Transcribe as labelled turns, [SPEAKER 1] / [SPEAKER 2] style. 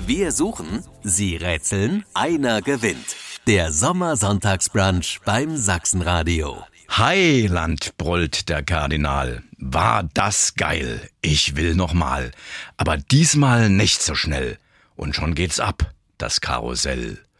[SPEAKER 1] Wir suchen, Sie rätseln, einer gewinnt. Der Sommersonntagsbrunch beim Sachsenradio.
[SPEAKER 2] Heiland, brüllt der Kardinal. War das geil. Ich will noch mal. Aber diesmal nicht so schnell. Und schon geht's ab, das Karussell.